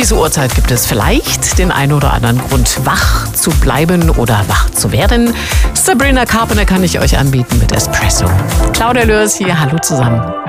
diese Uhrzeit gibt es vielleicht den einen oder anderen Grund, wach zu bleiben oder wach zu werden. Sabrina Carpenter kann ich euch anbieten mit Espresso. Claudia Lörs hier, hallo zusammen.